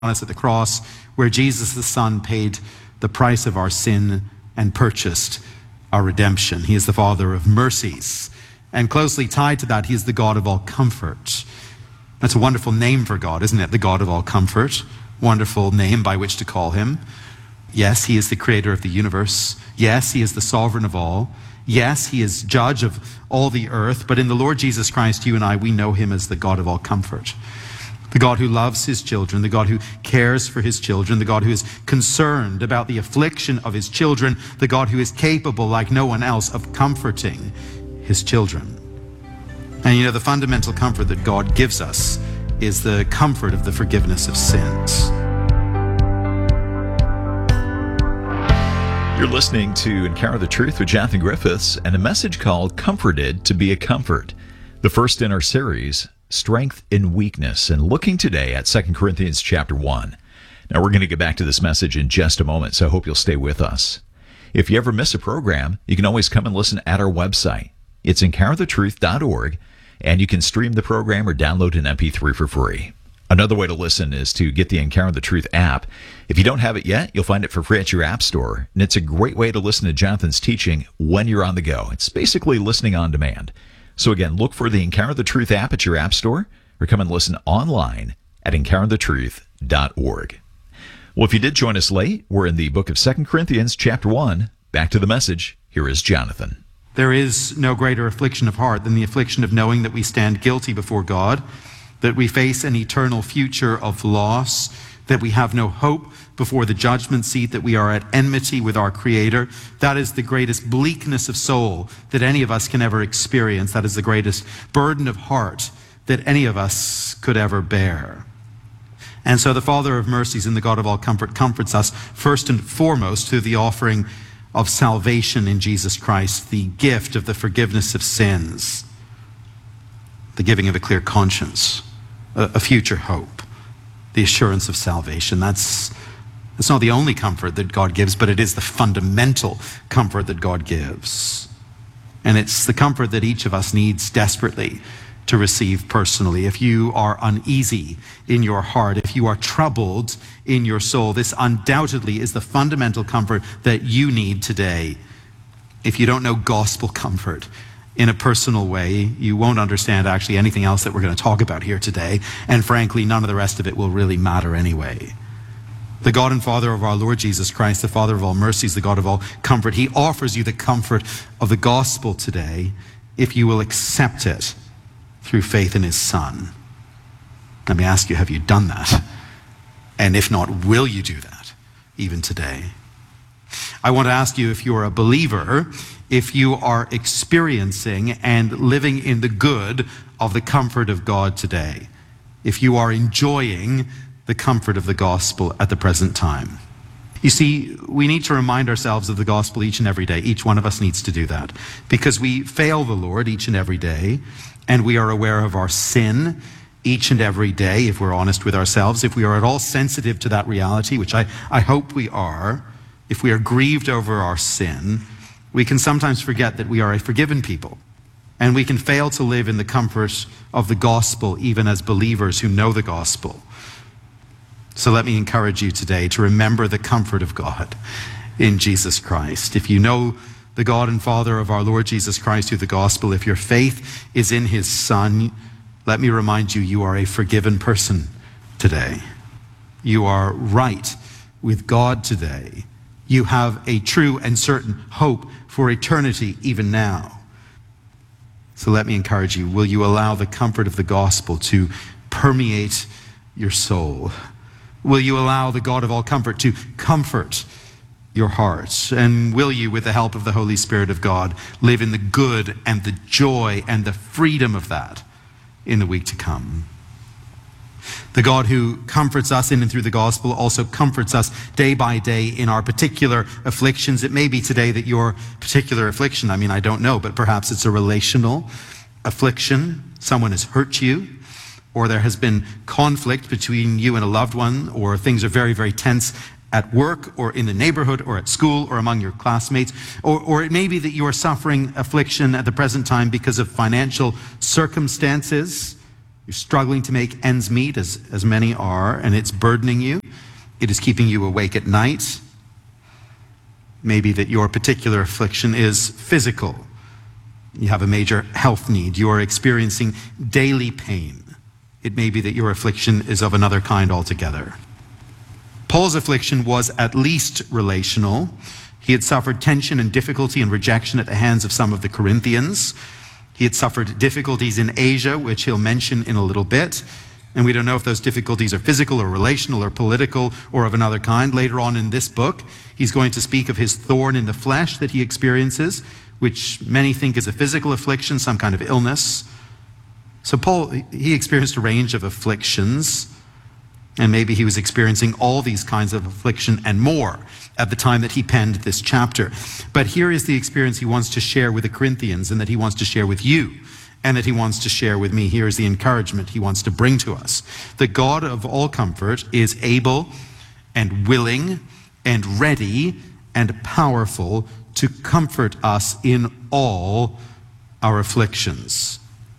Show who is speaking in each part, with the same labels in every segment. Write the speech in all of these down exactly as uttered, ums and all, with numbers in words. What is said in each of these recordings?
Speaker 1: us at the cross, where Jesus the Son paid the price of our sin and purchased our redemption. He is the Father of mercies. And closely tied to that, he is the God of all comfort. That's a wonderful name for God, isn't it? The God of all comfort. Wonderful name by which to call him. Yes, he is the creator of the universe. Yes, he is the sovereign of all. Yes, he is judge of all the earth. But in the Lord Jesus Christ, you and I, we know him as the God of all comfort. The God who loves his children, the God who cares for his children, the God who is concerned about the affliction of his children, the God who is capable, like no one else, of comforting his children. And you know, the fundamental comfort that God gives us is the comfort of the forgiveness of sins.
Speaker 2: You're listening to Encounter the Truth with Jonathan Griffiths and a message called Comforted to be a Comfort, the first in our series, Strength in Weakness, and looking today at Second Corinthians chapter one. Now, we're going to get back to this message in just a moment, so I hope you'll stay with us. If you ever miss a program, you can always come and listen at our website. It's encounter the truth dot org, and you can stream the program or download an M P three for free. Another way to listen is to get the Encounter the Truth app. If you don't have it yet, you'll find it for free at your app store, and it's a great way to listen to Jonathan's teaching when you're on the go. It's basically listening on demand. So again, look for the Encounter the Truth app at your app store, or come and listen online at encounter the truth dot org. Well, if you did join us late, we're in the book of Second Corinthians chapter one. Back to the message. Here is Jonathan.
Speaker 1: There is no greater affliction of heart than the affliction of knowing that we stand guilty before God, that we face an eternal future of loss, that we have no hope before the judgment seat, that we are at enmity with our Creator. That is the greatest bleakness of soul that any of us can ever experience. That is the greatest burden of heart that any of us could ever bear. And so the Father of mercies and the God of all comfort comforts us first and foremost through the offering of salvation in Jesus Christ, the gift of the forgiveness of sins, the giving of a clear conscience, a, a future hope, the assurance of salvation. That's, that's not the only comfort that God gives, but it is the fundamental comfort that God gives. And it's the comfort that each of us needs desperately to receive personally. If you are uneasy in your heart, if you are troubled in your soul, this undoubtedly is the fundamental comfort that you need today. If you don't know gospel comfort in a personal way, you won't understand actually anything else that we're going to talk about here today. And frankly, none of the rest of it will really matter anyway. The God and Father of our Lord Jesus Christ, the Father of all mercies, the God of all comfort, he offers you the comfort of the gospel today if you will accept it through faith in his Son. Let me ask you, have you done that? And if not, will you do that even today? I want to ask you, if you're a believer, if you are experiencing and living in the good of the comfort of God today, if you are enjoying the comfort of the gospel at the present time. You see, we need to remind ourselves of the gospel each and every day. Each one of us needs to do that because we fail the Lord each and every day, and we are aware of our sin each and every day, if we're honest with ourselves. If we are at all sensitive to that reality, which I, I hope we are, if we are grieved over our sin, we can sometimes forget that we are a forgiven people, and we can fail to live in the comfort of the gospel even as believers who know the gospel. So let me encourage you today to remember the comfort of God in Jesus Christ. If you know the God and Father of our Lord Jesus Christ through the gospel, if your faith is in his Son, let me remind you, you are a forgiven person today. You are right with God today. You have a true and certain hope for eternity even now. So let me encourage you, will you allow the comfort of the gospel to permeate your soul? Will you allow the God of all comfort to comfort your heart? And will you, with the help of the Holy Spirit of God, live in the good and the joy and the freedom of that in the week to come? The God who comforts us in and through the gospel also comforts us day by day in our particular afflictions. It may be today that your particular affliction, I mean, I don't know, but perhaps it's a relational affliction. Someone has hurt you, or there has been conflict between you and a loved one, or things are very, very tense at work or in the neighborhood or at school or among your classmates. Or, or it may be that you are suffering affliction at the present time because of financial circumstances. You're struggling to make ends meet, as, as many are, and it's burdening you. It is keeping you awake at night. Maybe that your particular affliction is physical. You have a major health need. You are experiencing daily pain. It may be that your affliction is of another kind altogether. Paul's affliction was at least relational. He had suffered tension and difficulty and rejection at the hands of some of the Corinthians. He had suffered difficulties in Asia, which he'll mention in a little bit. And we don't know if those difficulties are physical or relational or political or of another kind. Later on in this book, he's going to speak of his thorn in the flesh that he experiences, which many think is a physical affliction, some kind of illness. So Paul, he experienced a range of afflictions, and maybe he was experiencing all these kinds of affliction and more at the time that he penned this chapter. But here is the experience he wants to share with the Corinthians and that he wants to share with you and that he wants to share with me. Here is the encouragement he wants to bring to us. The God of all comfort is able and willing and ready and powerful to comfort us in all our afflictions.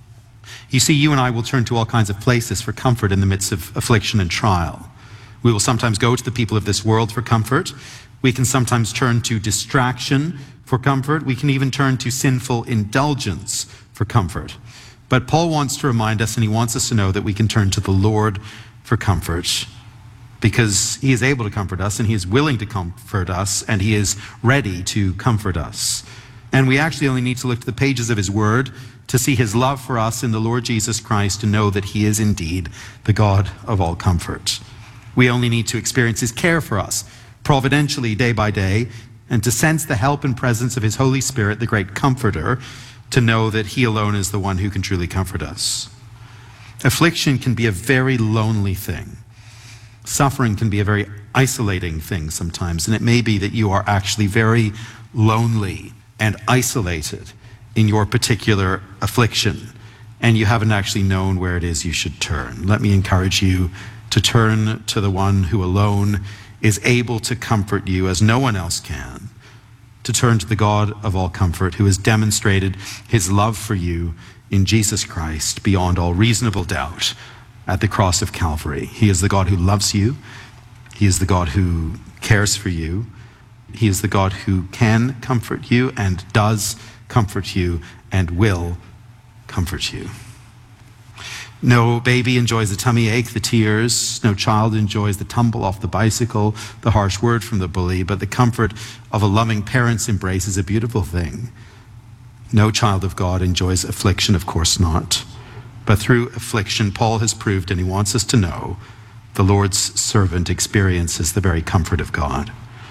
Speaker 1: You see, you and I will turn to all kinds of places for comfort in the midst of affliction and trial. We will sometimes go to the people of this world for comfort. We can sometimes turn to distraction for comfort. We can even turn to sinful indulgence for comfort. But Paul wants to remind us, and he wants us to know that we can turn to the Lord for comfort, because he is able to comfort us, and he is willing to comfort us, and he is ready to comfort us. And we actually only need to look to the pages of his word to see his love for us in the Lord Jesus Christ, to know that he is indeed the God of all comfort. We only need to experience his care for us providentially day by day, and to sense the help and presence of his Holy Spirit, the great comforter, to know that he alone is the one who can truly comfort us. Affliction can be a very lonely thing. Suffering can be a very isolating thing sometimes, and it may be that you are actually very lonely and isolated in your particular affliction, and you haven't actually known where it is you should turn. Let me encourage you to turn to the one who alone is able to comfort you as no one else can, to turn to the God of all comfort, who has demonstrated his love for you in Jesus Christ beyond all reasonable doubt at the cross of Calvary. He is the God who loves you. He is the God who cares for you. He is the God who can comfort you and does comfort you and will comfort you. No baby enjoys the tummy ache, the tears. No child enjoys the tumble off the bicycle, the harsh word from the bully, but the comfort of a loving parent's embrace is a beautiful thing. No child of God enjoys affliction, of course not. But through affliction, Paul has proved, and he wants us to know, the Lord's servant experiences the very comfort of God.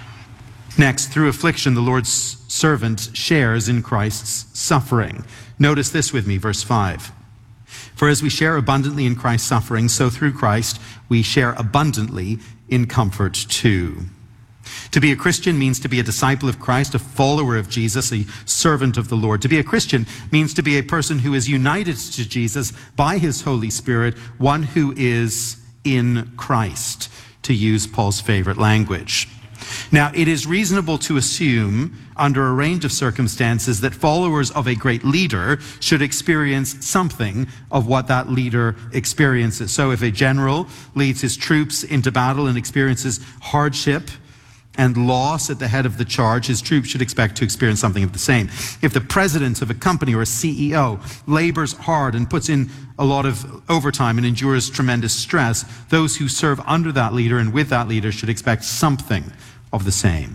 Speaker 1: Next, through affliction, the Lord's servant shares in Christ's suffering. Notice this with me, verse five. For as we share abundantly in Christ's suffering, so through Christ we share abundantly in comfort too. To be a Christian means to be a disciple of Christ, a follower of Jesus, a servant of the Lord. To be a Christian means to be a person who is united to Jesus by his Holy Spirit, one who is in Christ, to use Paul's favorite language. Now, it is reasonable to assume, under a range of circumstances, that followers of a great leader should experience something of what that leader experiences. So if a general leads his troops into battle and experiences hardship and loss at the head of the charge, his troops should expect to experience something of the same. If the president of a company or a C E O labors hard and puts in a lot of overtime and endures tremendous stress, those who serve under that leader and with that leader should expect something of the same.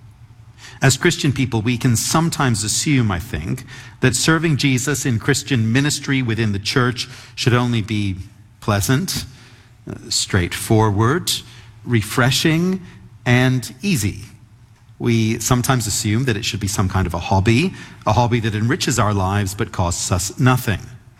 Speaker 1: As Christian people, we can sometimes assume, I think, that serving Jesus in Christian ministry within the church should only be pleasant, uh, straightforward, refreshing, and easy. We sometimes assume that it should be some kind of a hobby, a hobby that enriches our lives but costs us nothing.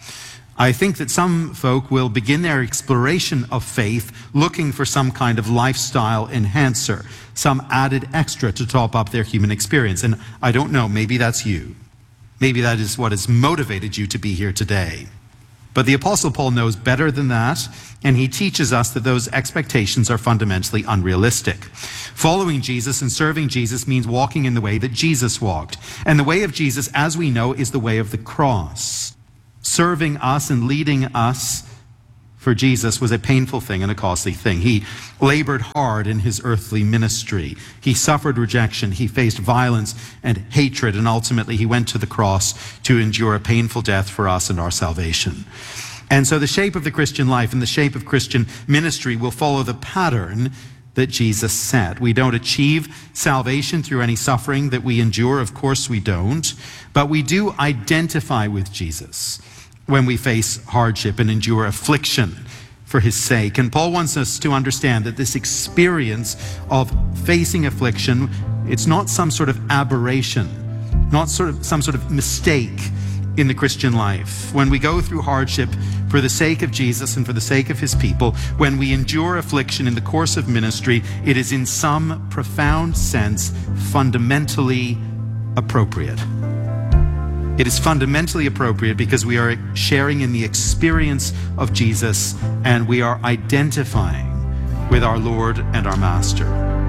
Speaker 1: I think that some folk will begin their exploration of faith looking for some kind of lifestyle enhancer, some added extra to top up their human experience. And I don't know, maybe that's you. Maybe that is what has motivated you to be here today. But the Apostle Paul knows better than that, and he teaches us that those expectations are fundamentally unrealistic. Following Jesus and serving Jesus means walking in the way that Jesus walked. And the way of Jesus, as we know, is the way of the cross. Serving us and leading us for Jesus was a painful thing and a costly thing. He labored hard in his earthly ministry. He suffered rejection. He faced violence and hatred, and ultimately he went to the cross to endure a painful death for us and our salvation. And so the shape of the Christian life and the shape of Christian ministry will follow the pattern that Jesus set. We don't achieve salvation through any suffering that we endure. Of course we don't. But we do identify with Jesus when we face hardship and endure affliction for his sake. And Paul wants us to understand that this experience of facing affliction, it's not some sort of aberration, not sort of some sort of mistake in the Christian life. When we go through hardship for the sake of Jesus and for the sake of his people, when we endure affliction in the course of ministry, it is in some profound sense fundamentally appropriate. It is fundamentally appropriate because we are sharing in the experience of Jesus and we are identifying with our Lord and our Master.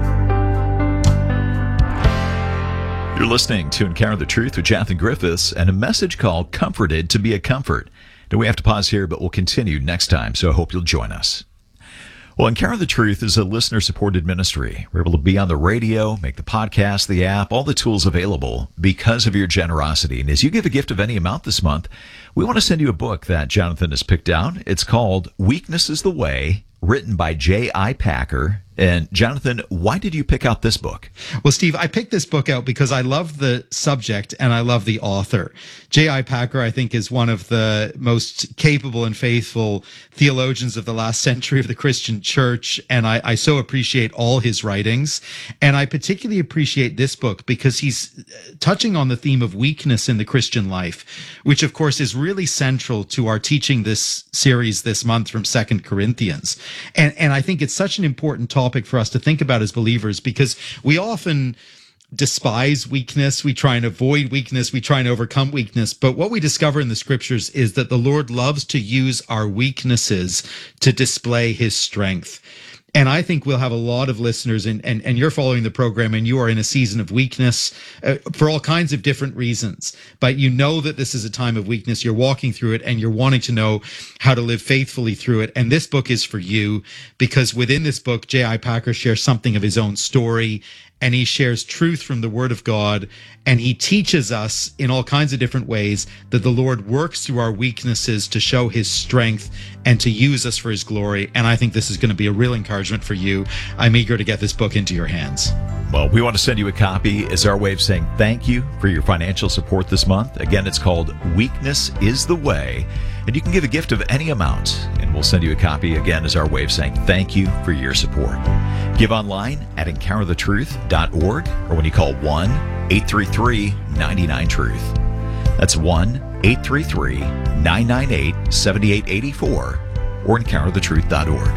Speaker 2: You're listening to Encounter the Truth with Jonathan Griffiths and a message called Comforted to be a Comfort. Now we have to pause here, but we'll continue next time, so I hope you'll join us. Well, Encounter the Truth is a listener-supported ministry. We're able to be on the radio, make the podcast, the app, all the tools available because of your generosity. And as you give a gift of any amount this month, we want to send you a book that Jonathan has picked out. It's called Weakness is the Way, written by J I Packer. And Jonathan, why did you pick out this book?
Speaker 1: Well, Steve, I picked this book out because I love the subject and I love the author. J I Packer, I think, is one of the most capable and faithful theologians of the last century of the Christian church, and I, I so appreciate all his writings. And I particularly appreciate this book because he's touching on the theme of weakness in the Christian life, which, of course, is really central to our teaching this series this month from Second Corinthians. And, and I think it's such an important topic topic for us to think about as believers, because we often despise weakness. We try and avoid weakness. We try and overcome weakness. But what we discover in the scriptures is that the Lord loves to use our weaknesses to display his strength. And I think we'll have a lot of listeners, and, and, and you're following the program, and you are in a season of weakness uh, for all kinds of different reasons. But you know that this is a time of weakness. You're walking through it, and you're wanting to know how to live faithfully through it. And this book is for you, because within this book, J I Packer shares something of his own story, and he shares truth from the Word of God, and he teaches us in all kinds of different ways that the Lord works through our weaknesses to show his strength and to use us for his glory. And I think this is going to be a real encouragement for you. I'm eager to get this book into your hands.
Speaker 2: Well, we want to send you a copy as our way of saying thank you for your financial support this month. Again, it's called Weakness is the Way, and you can give a gift of any amount, and we'll send you a copy again as our way of saying thank you for your support. Give online at encounter the truth dot org or when you call one eight three three nine nine truth. That's one eight three three nine nine eight seven eight eight four or encounter the truth dot org.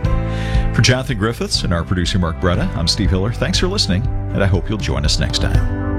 Speaker 2: For Jonathan Griffiths and our producer Mark Bretta, I'm Steve Hiller. Thanks for listening, and I hope you'll join us next time.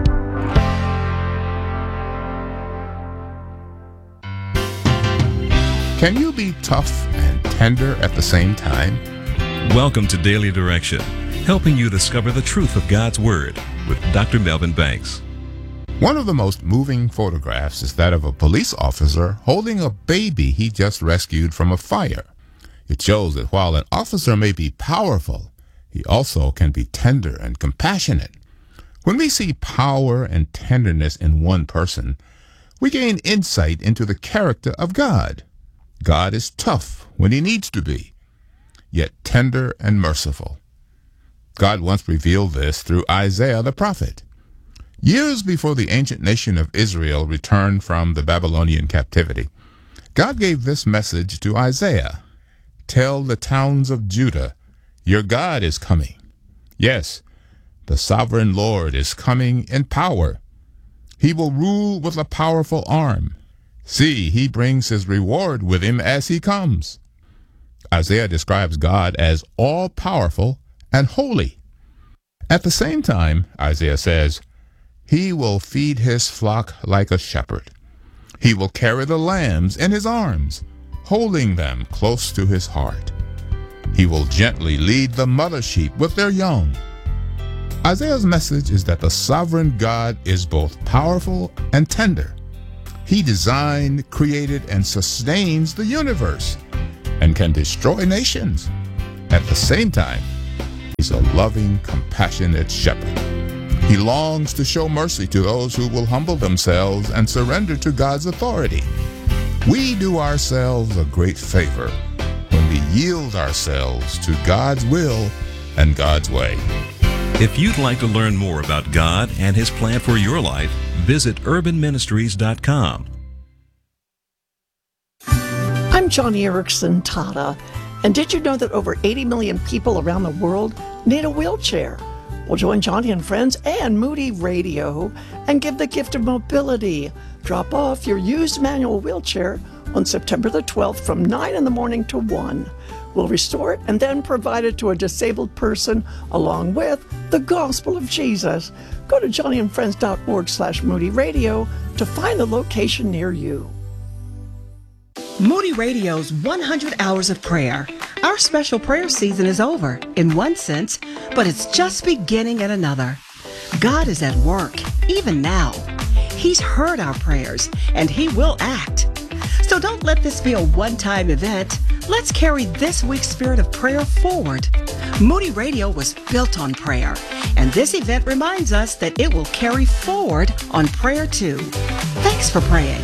Speaker 3: Can you be tough and tender at the same time?
Speaker 4: Welcome to Daily Direction, helping you discover the truth of God's Word with Doctor Melvin Banks.
Speaker 3: One of the most moving photographs is that of a police officer holding a baby he just rescued from a fire. It shows that while an officer may be powerful, he also can be tender and compassionate. When we see power and tenderness in one person, we gain insight into the character of God. God is tough when he needs to be, yet tender and merciful. God once revealed this through Isaiah the prophet. Years before the ancient nation of Israel returned from the Babylonian captivity, God gave this message to Isaiah. Tell the towns of Judah, your God is coming. Yes, the sovereign Lord is coming in power. He will rule with a powerful arm. See, he brings his reward with him as he comes. Isaiah describes God as all-powerful and holy. At the same time, Isaiah says, he will feed his flock like a shepherd. He will carry the lambs in his arms, holding them close to his heart. He will gently lead the mother sheep with their young. Isaiah's message is that the sovereign God is both powerful and tender. He designed, created, and sustains the universe. and can destroy nations. At the same time, he's a loving, compassionate shepherd. He longs to show mercy to those who will humble themselves and surrender to God's authority. We do ourselves a great favor when we yield ourselves to God's will and God's way.
Speaker 4: If you'd like to learn more about God and His plan for your life, visit urban ministries dot com.
Speaker 5: I'm Johnny Erickson Tata, and did you know that over eighty million people around the world need a wheelchair? Well, join Johnny and friends and Moody Radio and give the gift of mobility. Drop off your used manual wheelchair on September the twelfth from nine in the morning to one. We'll restore it and then provide it to a disabled person along with the gospel of Jesus. Go to johnny and friends dot org slash Moody Radio to find the location near you.
Speaker 6: Moody Radio's one hundred hours of prayer. Our special prayer season is over, in one sense, but it's just beginning in another. God is at work, even now. He's heard our prayers, and He will act. So don't let this be a one-time event. Let's carry this week's spirit of prayer forward. Moody Radio was built on prayer, and this event reminds us that it will carry forward on prayer too. Thanks for praying.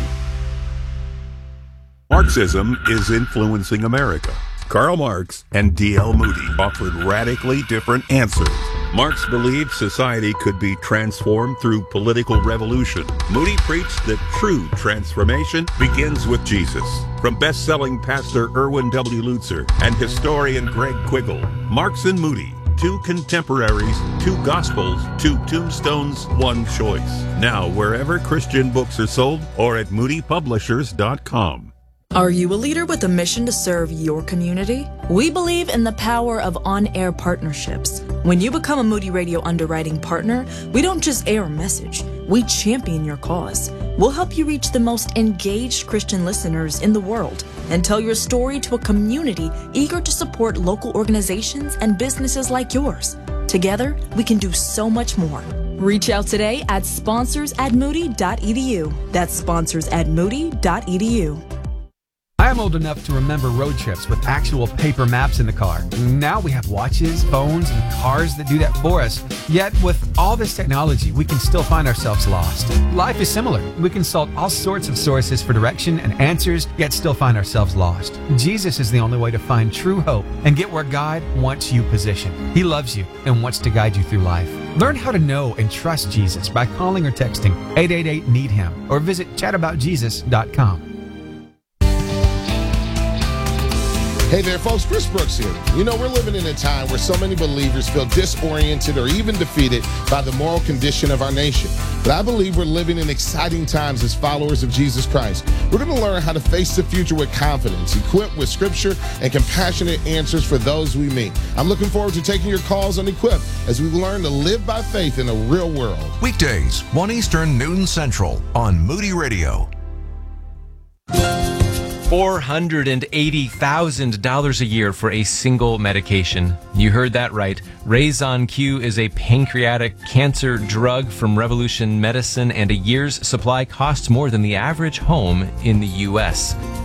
Speaker 7: Marxism is influencing America. Karl Marx and D L Moody offered radically different answers. Marx believed society could be transformed through political revolution. Moody preached that true transformation begins with Jesus. From best-selling pastor Erwin W. Lutzer and historian Greg Quiggle, Marx and Moody, two contemporaries, two gospels, two tombstones, one choice. Now, wherever Christian books are sold or at moody publishers dot com.
Speaker 8: Are you a leader with a mission to serve your community? We believe in the power of on-air partnerships. When you become a Moody Radio underwriting partner, we don't just air a message, we champion your cause. We'll help you reach the most engaged Christian listeners in the world and tell your story to a community eager to support local organizations and businesses like yours. Together, we can do so much more. Reach out today at sponsors at moody dot e d u. That's sponsors at moody dot e d u.
Speaker 9: I am old enough to remember road trips with actual paper maps in the car. Now we have watches, phones, and cars that do that for us. Yet with all this technology, we can still find ourselves lost. Life is similar. We consult all sorts of sources for direction and answers, yet still find ourselves lost. Jesus is the only way to find true hope and get where God wants you positioned. He loves you and wants to guide you through life. Learn how to know and trust Jesus by calling or texting eight eight eight, need him or visit chat about jesus dot com.
Speaker 10: Hey there, folks. Chris Brooks here. You know, we're living in a time where so many believers feel disoriented or even defeated by the moral condition of our nation. But I believe we're living in exciting times as followers of Jesus Christ. We're going to learn how to face the future with confidence, equipped with scripture and compassionate answers for those we meet. I'm looking forward to taking your calls on Equip as we learn to live by faith in a real world.
Speaker 11: Weekdays, one Eastern, noon Central on Moody Radio.
Speaker 12: four hundred eighty thousand dollars a year for a single medication. You heard that right. Raison Q is a pancreatic cancer drug from Revolution Medicine, and a year's supply costs more than the average home in the U S